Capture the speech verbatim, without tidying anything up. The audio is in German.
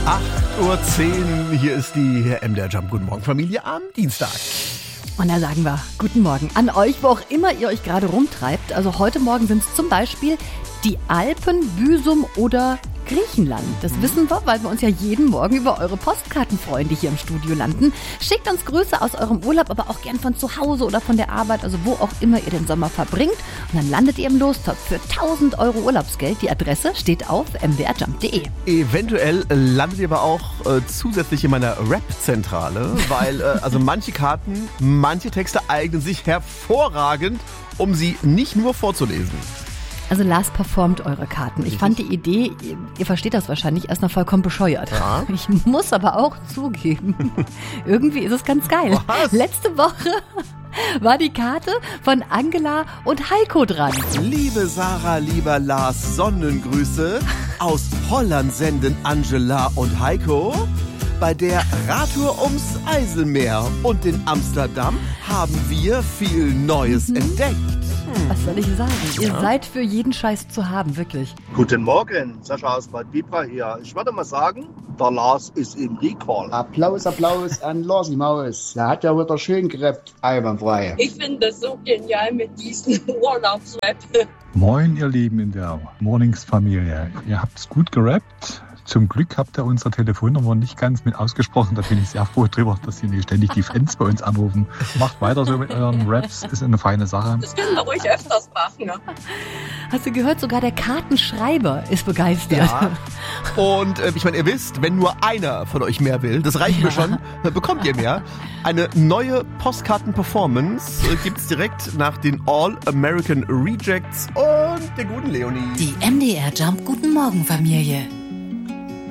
acht Uhr zehn, hier ist die M D R Jump. Guten Morgen, Familie, am Dienstag. Und da sagen wir guten Morgen an euch, wo auch immer ihr euch gerade rumtreibt. Also heute Morgen sind es zum Beispiel die Alpen, Büsum oder Griechenland. Das wissen wir, weil wir uns ja jeden Morgen über eure Postkarten freuen, die hier im Studio landen. Schickt uns Grüße aus eurem Urlaub, aber auch gern von zu Hause oder von der Arbeit, also wo auch immer ihr den Sommer verbringt. Und dann landet ihr im Lostopf für tausend Euro Urlaubsgeld. Die Adresse steht auf m d r jump punkt d e. Eventuell landet ihr aber auch äh, zusätzlich in meiner Rap-Zentrale, weil äh, also manche Karten, manche Texte eignen sich hervorragend, um sie nicht nur vorzulesen. Also Lars performt eure Karten. Ich fand die Idee, ihr versteht das wahrscheinlich, erst noch vollkommen bescheuert. Ja. Ich muss aber auch zugeben, irgendwie ist es ganz geil. Was? Letzte Woche war die Karte von Angela und Heiko dran. Liebe Sarah, lieber Lars, Sonnengrüße. Aus Holland senden Angela und Heiko. Bei der Radtour ums Eiselmeer und in Amsterdam haben wir viel Neues mhm. entdeckt. Was soll ich sagen? Ja. Ihr seid für jeden Scheiß zu haben, wirklich. Guten Morgen, Sascha aus Bad Bibra hier. Ich würde mal sagen, der Lars ist im Recall. Applaus, Applaus an Larsi Maus. Der hat ja wieder schön gerappt, einwandfrei. Ich finde das so genial mit diesem Urlaubsrap. Moin, ihr Lieben in der Mornings-Familie. Ihr habt's gut gerappt. Zum Glück habt ihr unsere Telefonnummer nicht ganz mit ausgesprochen. Da bin ich sehr froh drüber, dass Sie nicht ständig die Fans bei uns anrufen. Macht weiter so mit euren Raps, ist eine feine Sache. Das können wir ruhig öfters machen. Ne? Hast du gehört, sogar der Kartenschreiber ist begeistert. Ja. Und äh, ich meine, ihr wisst, wenn nur einer von euch mehr will, das reicht ja. mir schon, dann bekommt ihr mehr. Eine neue Postkarten-Performance äh, gibt's direkt nach den All-American Rejects und der guten Leonie. Die M D R Jump Guten Morgen Familie.